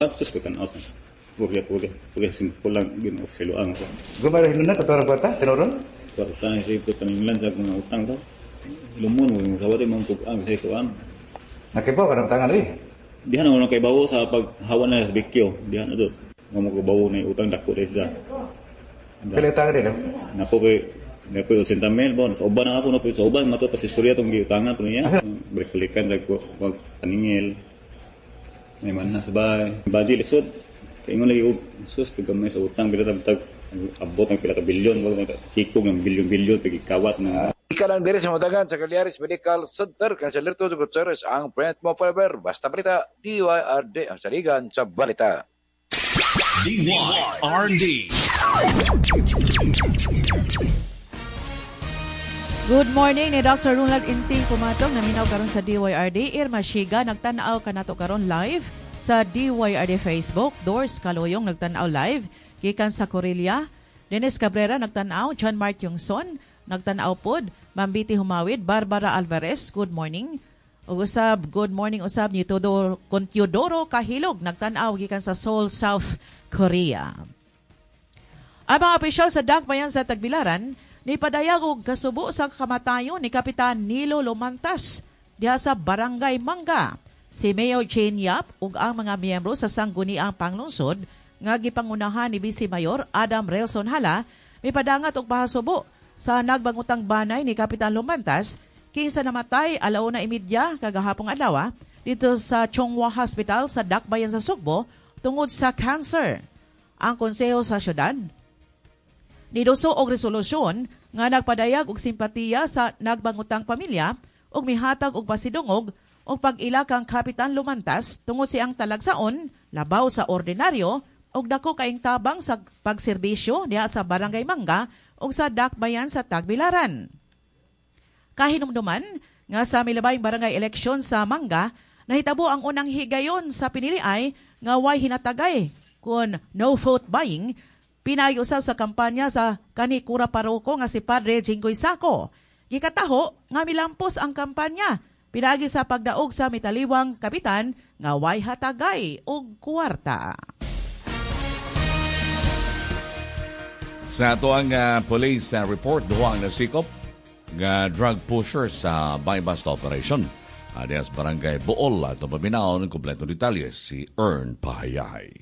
sus ko tanaw sa. Huwag simple lang ginoksiloan ko. Gumarahin na katawang kwarta, tinoron? Kwarta na sa ito paninglan sa mga utang ko. Lumon mo yung sawati mong kupang sa ito ang. Nakibaw ka ng tangan eh. Dihan ako nakaibawo sa paghawa na sa bikyo. Dihan na doon. Mamagabawo na yung utang dako rin siya. Pili tangan din, no? Napo ko 80 mil bon sa uban na ako napo sa uban mato pas istorya tong giutangan puno niya balik-balikan dag ko paningil may man na sabay badi lisod kay ingon lagi sus gamay sa utang bila tag abot ng pila ka bilyon wala hikog ng bilyon pagikawat na ikalang diri sa Matagan sa Caliaris Medical Center Kanselerto Gutierrez ang print mo forever basta balita DYRD ang saligan sa balita. DYRD. Good morning ni Dr. Ronald Inting pumatong naminaw karon sa DYRD. Irma Shiga nagtanaw kanato karon live sa DYRD Facebook. Doors Kaloyong nagtanaw live gikan sa Corelia. Dennis Cabrera nagtanaw, John Mark Yungson nagtanaw pod, Mambiti Humawid, Barbara Alvarez, good morning. Usab, good morning usab ni Teodoro Kahilog nagtanaw gikan sa Seoul, South Korea. Ang mga opisyal sa Dakbayan sa Tagbilaran ni padayag og kasubo sa kamatayon ni Kapitan Nilo Lomantas diha sa Barangay Mangga. Si Mayor Jane Yap ug ang mga miyembro sa sangguniang panglungsod nga gipangunahan ni Vice Mayor Adam Relson Hala mipadangat og pahasubo sa nagbangutang banay ni Kapitan Lomantas kinsa namatay 1:30 kagahapong adlaw dito sa Chonghua Hospital sa Dakbayan sa Sugbo tungod sa cancer. Ang konseho sa syudad niduso og resolusyon nga nagpadayag og simpatiya sa nagbangutang pamilya ug mihatag og pasidungog og pag-ila kang Kapitan Lumantas tungod siyang talagsaon labaw sa ordinaryo og dako kaing tabang sa pagserbisyo diha sa Barangay Mangga ug sa Dakbayan sa Tagbilaran. Kahinumduman nga sa milabayng barangay eleksyon sa Mangga nahitabo ang unang higayon sa piniliay nga way hinatagay kun no vote buying. Pinayusab sa kampanya sa kanikura paroko nga si Padre Jinggoy Sako. Gikataho nga milampos ang kampanya pinagi sa pagdaog sa mitaliwang kapitan nga way hatagay og kwarta. Sa ato ang police report duha ang nasikop nga drug pusher sa buy-bust operation. Adias Barangay Bool at paminaon ng kompleto detalye si Ern Pahayahay.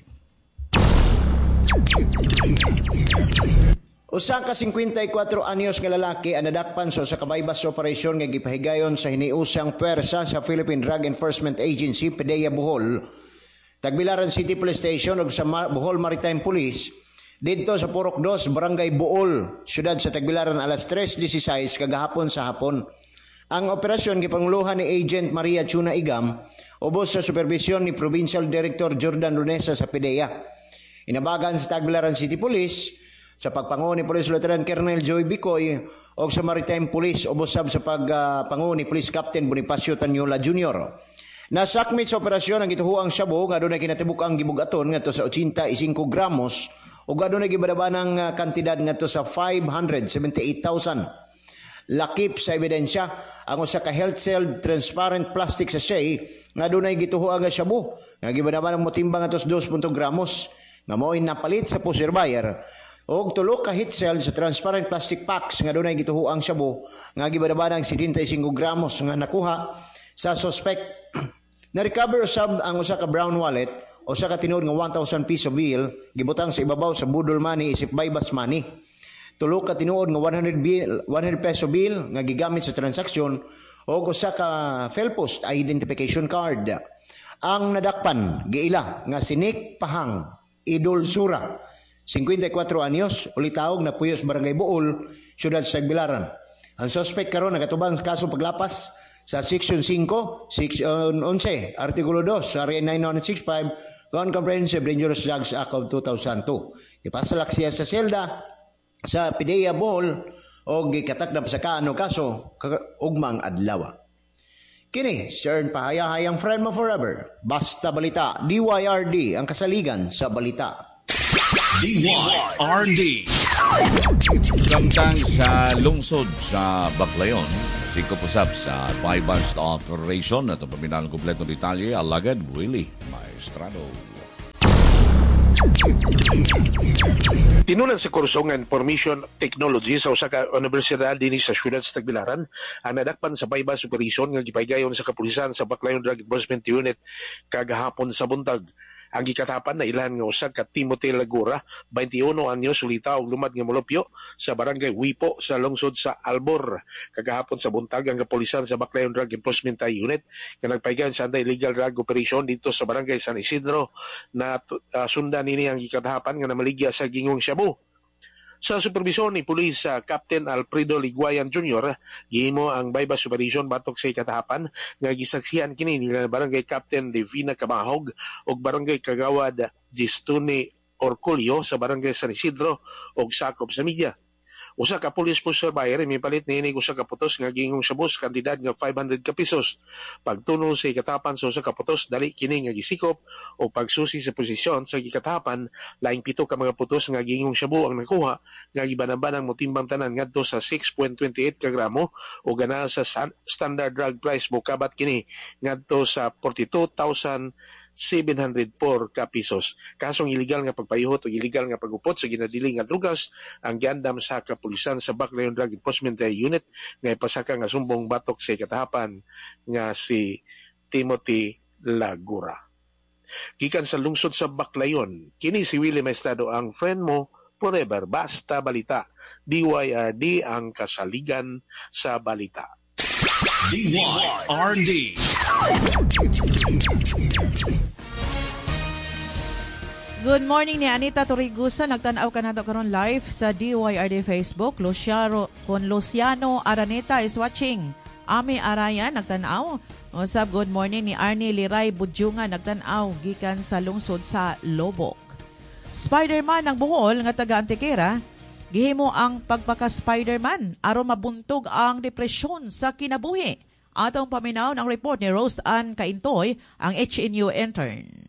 Usa ka 54 anyos nga lalaki ang nadakpan sa kabaybas operasyon nga gipahigayon sa hiniusang pwersa sa Philippine Drug Enforcement Agency PDEA Bohol, Tagbilaran City Police Station ug sa Bohol Maritime Police didto sa Purok 2, Barangay Bool, siyudad sa Tagbilaran alas 3:16 kagahapon sa hapon. Ang operasyon gipanguluhan ni Agent Maria Chuna Igam ubos sa supervisyon ni Provincial Director Jordan Lunesa sa PDEA. Inabagan sa Tagbilaran City Police sa pagpangu ni Police Lieutenant Colonel Joy Bicoy o sa Maritime Police ubosab sa pagpangu ni Police Captain Bonifacio Tanyola Jr. Nasakmit sa operasyon ang gituhuang shabu nga adunay kinatibuk-ang gibugaton ngadto sa 85 gramos ug adunay gibadabanang kantidad ngadto sa 578,000. Lakip sa ebidensya ang usa ka health cell transparent plastic sachet nga adunay gituhuang nga shabu nga gibadabanang motimbang ngadto sa 2 gramos nga mo'y napalit sa pusher buyer og tulo ka hit cell sa transparent plastic packs nga dunay gituhuang shabu nga gibadabanang 75 gramos nga nakuha sa suspect. Na-recover usab ang usa ka brown wallet o usa ka tinuod nga 1,000 piso bill gibutang sa ibabaw sa budol money isip buy-bust money. Tulo ka tinuod nga 100 peso bill nga gigamit sa transaksyon o usa ka Felpost identification card. Ang nadakpan giila nga si Nick Pahang Idol Sura, 54 anyos, ulitawog na Puyos Barangay Bool, siyudad sa Tagbilaran. Ang suspect karon nagatubang kaso paglapas sa Section 5, Section 11, Artikulo 2 sa RA 9165, Non-Comprehensive Dangerous Drugs Act of 2002. Ipasalak siya sa selda sa PDEA Bool o gikatakdap sa kaano kaso ugmang adlaw. Kini, Sir Pahayahay ang friend mo forever. Basta balita, DYRD ang kasaligan sa balita. DYRD. Samtang sa lungsod sa Baclayon, sikopusap sa buy-bust operation at ang paminahang kompletong detalye, Alagad Willie Maestrado. Tinunan sa kurso nga Information Technology sa usa ka universidad dinhi sa syudad sa Tagbilaran ang nadakpan sa bypass operation nga gipaygayon sa kapulisan sa Baclayon Drug Enforcement Unit kagahapon sa buntag. Ang gikatapan na ilan nga usa ka Timothy Lagura, 21 anyos, sulita og lumad nga molupyo sa barangay Wipo sa lungsod sa Albor. Kagahapon sa buntag ang kapulisan sa Baclayon Drug Enforcement Unit nga nagpaygayon sa anti-illegal drug operation dito sa barangay San Isidro na sundan nini ang gikatapan nga namaligya sa gingong Shabu. Sa supervisyon ni Pulis Captain Alfredo Liguayan Jr., gihimo ang bypass operation batok sa ikatahapan nga gisaksihan kini nila barangay Captain Divina Camahog ug barangay Kagawad Gistuni Orculio sa barangay San Isidro ug sakop sa media. Usa ka police poster buyer mipalit niini usa ka putos nga gingong Shabus kantidad nga 500 ka pesos. Pagtuno sa ikatapan sa usa ka putos dali kini nga gisikop o pagsusi sa posisyon sa gikatapan laing 7 ka mga putos nga gingong Shabu ang nakuha nga gibanabanang motimbang tanan ngadto sa 6.28 ka gramo o gana sa standard drug price mokabat kini ngadto sa 42,704 ka pesos. Kasong illegal nga pagpayuhot o illegal nga pagupot sa ginadili nga drugas ang giandam sa kapulisan sa Baclayon Drug Enforcement Unit nga ipasaka nga sumbong batok sa ikatahapan nga si Timothy Lagura. Gikan sa lungsod sa Baclayon, kini si Willie Maestado ang friend mo forever. Basta balita. DYRD ang kasaligan sa balita. DYRD. Good morning ni Anita Torigusa. Nagtanaw ka nato karon live sa DYRD Facebook. Luciano Araneta is watching. Ami Arayan nagtanaw. Usab good morning ni Arnie Liray Budjunga nagtanaw gikan sa lungsod sa Lobok. Spider-Man ng Bohol nga taga Antequera gihimo ang pagpaka-Spider-Man aron mabuntog ang depresyon sa kinabuhi. Atong paminaw ng report ni Rose Ann Caintoy, ang HNU intern.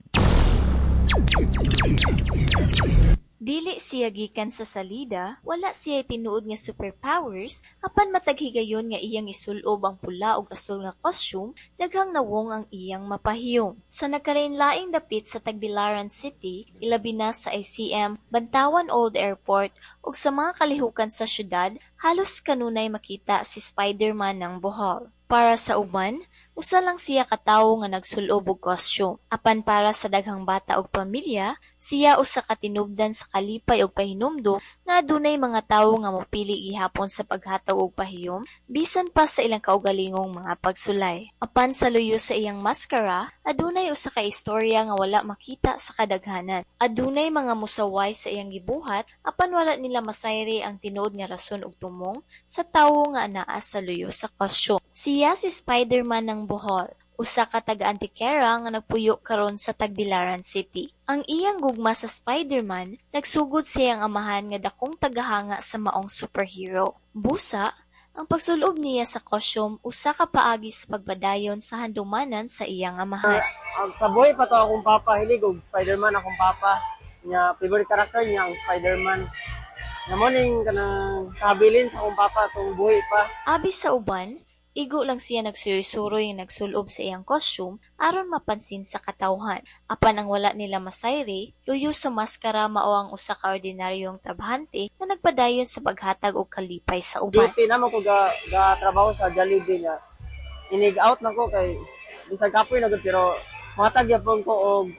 Dili siya gikan sa salida, wala siya tinuod nga superpowers, apan mataghigayon nga iyang isulob ang pula ug asul nga costume, daghang nawong ang iyang mapahiyom. Sa nagkalain-laing dapit sa Tagbilaran City, ilabi na sa ICM, Bantawan Old Airport ug sa mga kalihukan sa syudad, halos kanunay makita si Spider-Man ng Bohol. Para sa uban, usa lang siya katawo nga nagsulob og costume. Apan para sa daghang bata ug pamilya, siya usa ka tinubdan sa kalipay ug pahinumdom nga adunay mga tawo nga mopili gihapon sa paghataw og pahiyom bisan pa sa ilang kaugalingong mga pagsulay. Apan sa luyo sa iyang maskara, adunay usa ka istorya nga wala makita sa kadaghanan. Adunay mga musaway sa iyang gibuhat apan wala nila masayri ang tinuod nga rason ug tumong sa tawo nga anaa sa luyo sa costume. Siya si Spider-Man ng Bohol, usa ka taga-Antequera nga nagpuyo karon sa Tagbilaran City. Ang iyang gugma sa Spider-Man, nagsugod siya ang amahan nga dakong tagahanga sa maong superhero. Busa, ang pagsulob niya sa costume usa ka paagi sa pagbadayon sa handumanan sa iyang amahan. Sa buhay pa to akong papa, hilig og Spider-Man akong papa. Nya favorite character niya ang Spider-Man. Nga morning kanang kabilin sa akong papa tong buhay pa. Abi sa uban, igo lang siya nagsuyoy-suroy nga nagsulob sa iyang costume aron mapansin sa katawhan. Apan ang wala nila masayri, luyo sa maskara mao ang usa ka ordinaryong trabahante nga nagpadayon sa paghatag og kalipay sa uban. Duty naman ko ga trabaho sa Jollibee nga. Inig-out na ko kay bisag kapoy na gud pero matag yapon ko og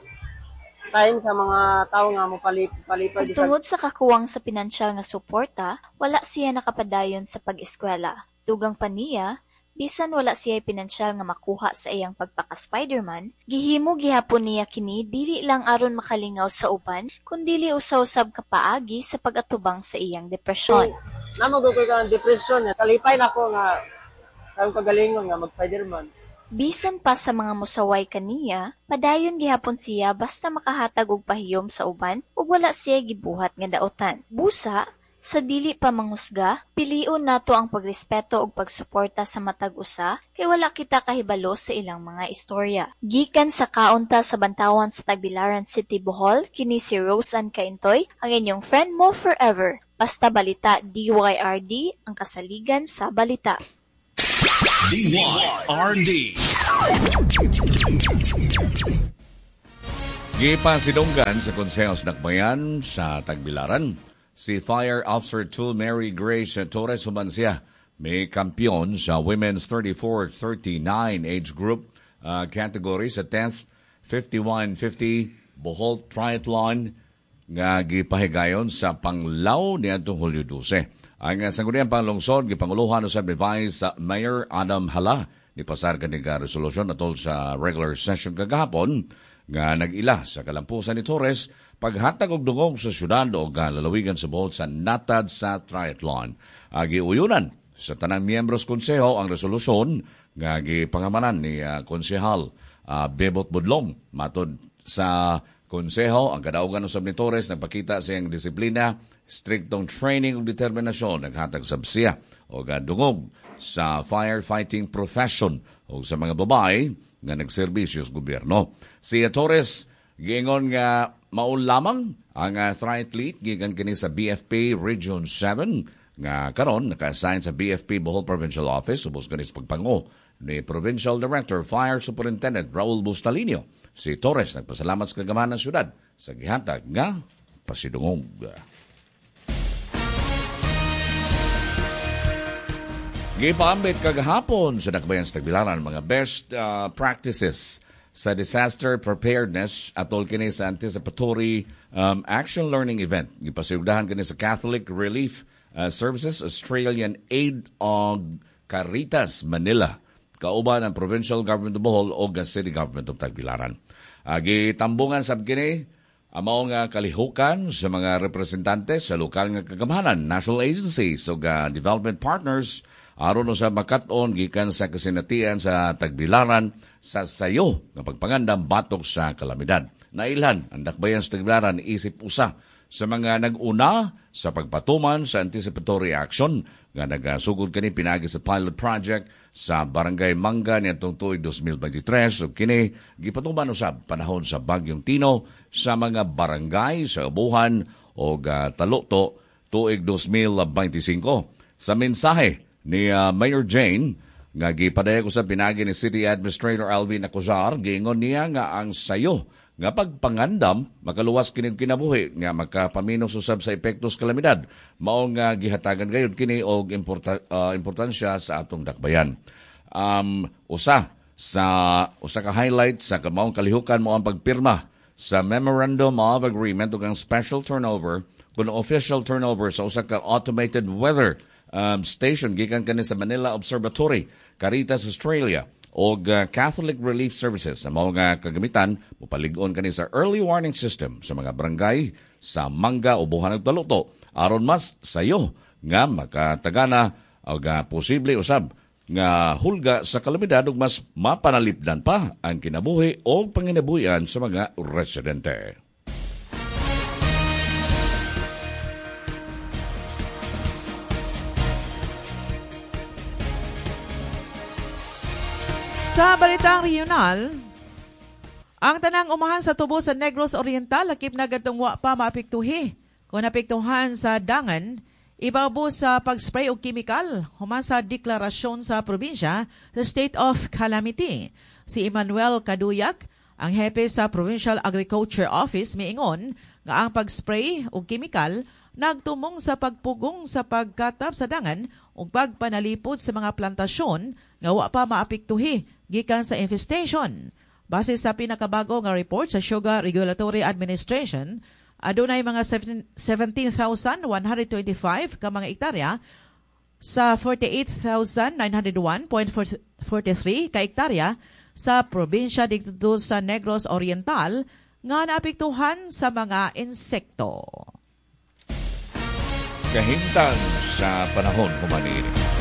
time sa mga tawo nga mopalipay. Tungod sa kakuwang sa pinansyal nga suporta, wala siya nakapadayon sa pag-eskwela. Tugang pa niya, bisan wala siya pinansyal nga makuha sa iyang pagpaka-Spider-Man, gihimo gihapon niya kini dili lang aron makalingaw sa uban, kundi usaw-usab kapaagi sa pag-atubang sa iyang depresyon. Namo ko ang depression, kalipay na ko nga ang kagalingon nga mag-Spider-Man. Bisan pa sa mga musaway kaniya, padayon gihapon siya basta makahatag og pahiyom sa uban ug wala siya gibuhat nga daotan. Busa, sa dili pa manghusga, piliun nato ang pagrespeto ug pagsuporta sa matag usa kay wala kita kahibalo sa ilang mga istorya. Gikan sa kaunta sa Bantawan sa Tagbilaran City, Bohol, kini si Rose Ann Caintoy, ang inyong friend mo forever. Basta balita DYRD, ang kasaligan sa balita. DYRD. Gipasidunggan sa Konseho sa Dakbayan sa Tagbilaran, si Fire Officer 2 Mary Grace Torres Humancia may kampiyon sa Women's 34-39 age group category sa 10th 5150 Bohol Triathlon nga gipahigayon sa Panglao niadtong Hulyo 12. Ang sangguniang panglungsod gipanguluhan usab ni Vice Mayor Adam Hala ni pasar kaniga resolusyon atol sa regular session kagahapon nga nag-ila sa kalampusan ni Torres paghatag og dungog sa syudad o lalawigan sa Bohol sa natad sa triathlon. Giuyunan sa tanang miyembros konseho ang resolusyon nga gipangamanan ni konsehal Bebot Budlong. Matod sa konseho, ang kadaugan usab ni Torres nagpakita sa iyang disiplina, striktong training ug determinasyon naghatag sab siya og dungog sa firefighting profession o sa mga babae nga nagserbisyo sa gobyerno. Si Torres giingon nga maul lamang ang triathlete gikan kini sa BFP Region 7 nga karon naka-assign sa BFP Bohol Provincial Office subos kani sa pagpango ni Provincial Director Fire Superintendent Raul Bustalino. Si Torres nagpasalamat sa kagamahan ng syudad sa gihatag nga pasidungog. Gipaambit kagahapon sa Dakbayan sa Tagbilaran mga best practices sa disaster preparedness atol kini sa anticipatory action learning event. Gipasigdahan kini sa Catholic Relief Services Australian Aid of Caritas Manila. Kauban ang Provincial Government of Bohol o City Government of Tagbilaran. Gitambungan sab kini ang mga kalihukan sa mga representante sa lokal nga kagamahanan, national agencies o development partners aron sa makat-on gikan sa kasinatian sa Tagbilaran sa sayo ng pagpangandam batok sa kalamidad. Nailhan ang Dakbayan sa Tagbilaran isip usa sa mga nag-una sa pagpatuman sa anticipatory action nga nagasugod kini pinagi sa pilot project sa Barangay Manga niadtong tuig 2023 ug kini gipatuman usab panahon sa Bagyong Tino sa mga barangay sa Abuhan o Taluto tuig 2025. Sa mensahe ni Mayor Jane nga gipadayag usab pinagi ni City Administrator Alvin Acuzar, giingon niya nga ang sayo nga pagpangandam makaluwas kining kinabuhi nga makapaminos usab sa epektos kalamidad mao nga gihatagan gayud kini og importansya sa atong dakbayan. Usa ka highlight sa kamaong kalihukan mo ang pagpirma sa Memorandum of Agreement ug ang special turnover kun official turnover sa usa ka automated weather station gikan kani sa Manila Observatory, Caritas Australia o Catholic Relief Services. Sa mga kagamitan, mupalig-on kani sa early warning system sa mga barangay sa Manga o Buhan ug Taluto. Aron mas sayo nga makatagana o posible usab nga hulga sa kalamidad ug mas mapanalipdan pa ang kinabuhi o panginabuhian sa mga residente. Sa balitang regional, ang tanang umahan sa tubo sa Negros Oriental lakip na gatong wa pa maapektuhi. Kung napektuhan sa dangan, ibabo sa pag-spray o chemical human sa deklarasyon sa probinsya sa State of Calamity. Si Emmanuel Kaduyak, ang hepe sa Provincial Agriculture Office, miingon nga ang pag-spray o chemical nagtumong sa pagpugong sa pagkatap sa dangan o pagpanalipod sa mga plantasyon nga wa pa maapektuhi gikan sa infestation. Base sa pinakabago nga report sa Sugar Regulatory Administration, adunay mga 17,125 ka mga ektarya sa 48,901.43 ka ektarya sa probinsya dito sa Negros Oriental nga naapektuhan sa mga insekto. Kahintang sa panahon humanini.